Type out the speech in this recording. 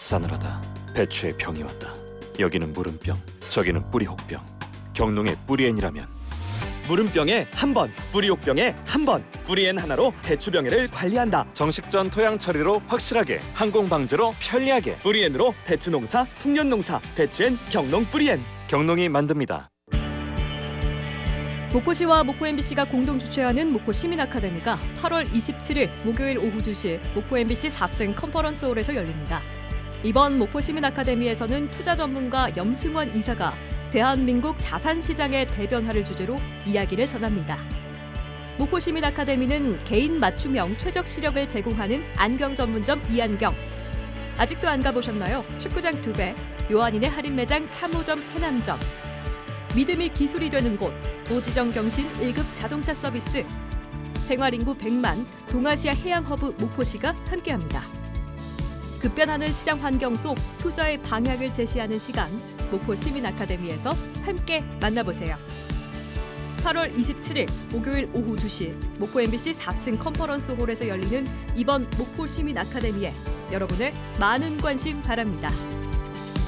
싸늘하다. 배추에 병이 왔다. 여기는 무름병, 저기는 뿌리혹병. 경농의 뿌리엔이라면 무름병에 한 번, 뿌리옥병에 한 번, 뿌리엔 하나로 배추병해를 관리한다. 정식전 토양 처리로 확실하게, 항공 방제로 편리하게 뿌리엔으로 배추 농사, 풍년 농사, 배추엔 경농 뿌리엔. 경농이 만듭니다. 목포시와 목포 MBC가 공동 주최하는 목포 시민 아카데미가 8월 27일 목요일 오후 2시 목포 MBC 4층 컨퍼런스홀에서 열립니다. 이번 목포 시민 아카데미에서는 투자 전문가 염승원 이사가 대한민국 자산시장의 대변화를 주제로 이야기를 전합니다. 목포 시민 아카데미는 개인 맞춤형 최적 시력을 제공하는 안경 전문점 이안경. 아직도 안 가보셨나요? 축구장 2배, 요한인의 할인 매장 3호점 해남점. 믿음이 기술이 되는 곳, 도지정 경신 1급 자동차 서비스. 생활인구 100만, 동아시아 해양허브 목포시가 함께합니다. 급변하는 시장 환경 속 투자의 방향을 제시하는 시간, 목포 시민 아카데미에서 함께 만나보세요. 8월 27일 목요일 오후 2시 목포 MBC 4층 컨퍼런스홀에서 열리는 이번 목포 시민 아카데미에 여러분의 많은 관심 바랍니다.